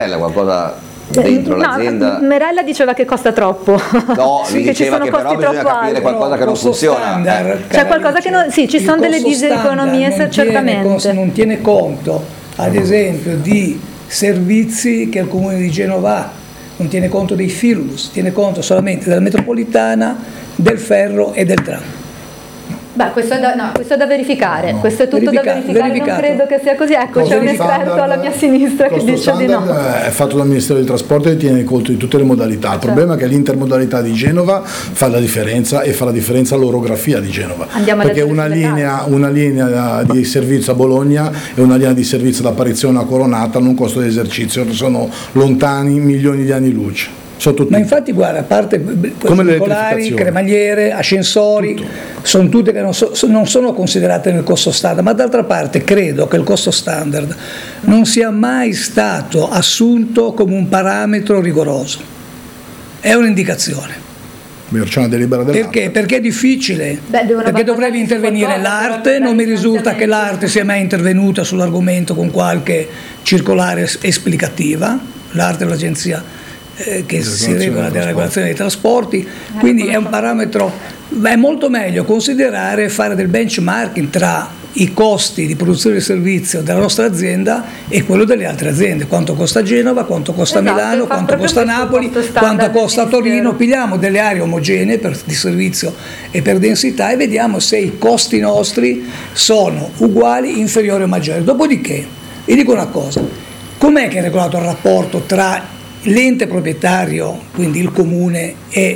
qualcosa dentro l'azienda? Merella diceva che costa troppo. No, mi diceva che però bisogna capire qualcosa che non funziona. C'è qualcosa che non... Sì, ci sono delle diseconomie certamente. Non tiene conto, ad esempio, di servizi che il Comune di Genova ha, non tiene conto dei filobus, tiene conto solamente della metropolitana, del ferro e del tram. Beh, questo è da verificare, questo è tutto da verificare, non credo che sia così. Ecco, c'è un esperto alla mia sinistra che dice di no. È fatto dal Ministero dei Trasporti e tiene conto di tutte le modalità. Il problema è che l'intermodalità di Genova fa la differenza, e fa la differenza l'orografia di Genova. Perché una linea di servizio a Bologna e una linea di servizio da Apparizione a Coronata hanno un costo di esercizio, sono lontani milioni di anni luce. Ma infatti guarda, a parte particolari, cremagliere, ascensori, sono tutte che non sono considerate nel costo standard, ma d'altra parte credo che il costo standard non sia mai stato assunto come un parametro rigoroso, è un'indicazione. C'è una delibera perché? Perché è difficile, perché dovrebbe intervenire l'arte, non mi risulta che l'arte sia mai intervenuta sull'argomento con qualche circolare esplicativa, l'arte è l'agenzia che si regola della regolazione dei trasporti, quindi è un parametro. È molto meglio considerare, fare del benchmarking tra i costi di produzione di servizio della nostra azienda e quello delle altre aziende, quanto costa Genova, quanto costa Milano, quanto costa Napoli, quanto costa Torino. Pigliamo delle aree omogenee di servizio e per densità e vediamo se i costi nostri sono uguali, inferiori o maggiori. Dopodiché vi dico una cosa: com'è che è regolato il rapporto tra l'ente proprietario, quindi il comune, e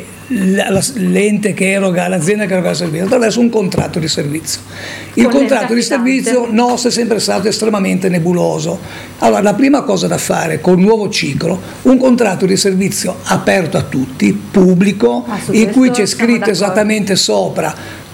l'ente che eroga, l'azienda che eroga il servizio? Attraverso un contratto di servizio. Il contratto di servizio nostro è sempre stato estremamente nebuloso. Allora, la prima cosa da fare col nuovo ciclo, un contratto di servizio aperto a tutti, pubblico, in cui c'è scritto esattamente sopra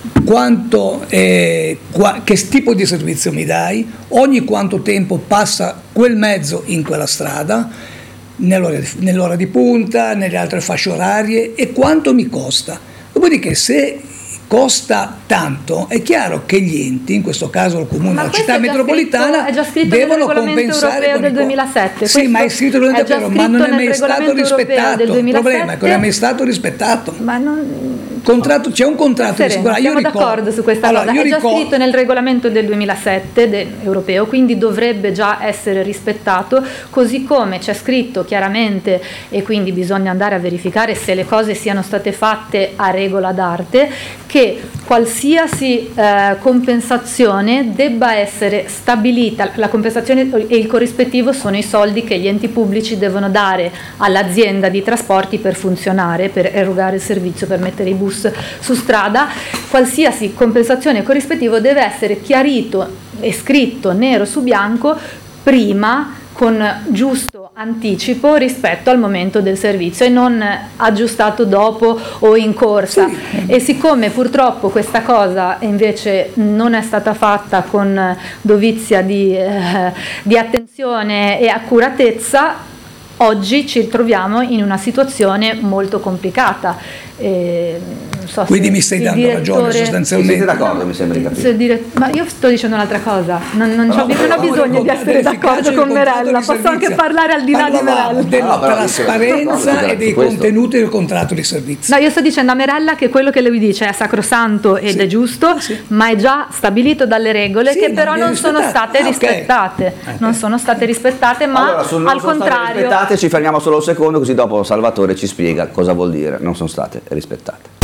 che tipo di servizio mi dai, ogni quanto tempo passa quel mezzo in quella strada, nell'ora di punta, nelle altre fasce orarie, e quanto mi costa. Dopodiché, se costa tanto, è chiaro che gli enti, in questo caso il comune, la città metropolitana, devono compensare del 2007. Sì, ma è scritto nel regolamento europeo, ma non è mai stato rispettato. Il problema è che non è mai stato rispettato. Ma non... c'è un contratto di sicurezza. Siamo d'accordo su questa cosa. È già scritto nel regolamento del 2007 europeo, quindi dovrebbe già essere rispettato, così come c'è scritto chiaramente, e quindi bisogna andare a verificare se le cose siano state fatte a regola d'arte, che qualsiasi compensazione debba essere stabilita. La compensazione e il corrispettivo sono i soldi che gli enti pubblici devono dare all'azienda di trasporti per funzionare, per erogare il servizio, per mettere i bus su strada. Qualsiasi compensazione e corrispettivo deve essere chiarito e scritto nero su bianco prima, con giusto anticipo rispetto al momento del servizio, e non aggiustato dopo o in corsa. Sì. E siccome purtroppo questa cosa invece non è stata fatta con dovizia di attenzione e accuratezza, oggi ci troviamo in una situazione molto complicata. Non so, quindi mi stai dando ragione sostanzialmente. Siete d'accordo, mi sembra di capire. Ma io sto dicendo un'altra cosa, non ho bisogno di essere d'accordo con Merella, posso anche parlare al di là di Merella. Della trasparenza e dei contenuti del contratto di servizio. No, io sto dicendo a Merella che quello che lui dice è sacrosanto ed è giusto, ma è già stabilito dalle regole, che però non sono state rispettate. Non sono state rispettate, ma al contrario. Ci fermiamo solo un secondo, così dopo Salvatore ci spiega cosa vuol dire non sono state rispettate.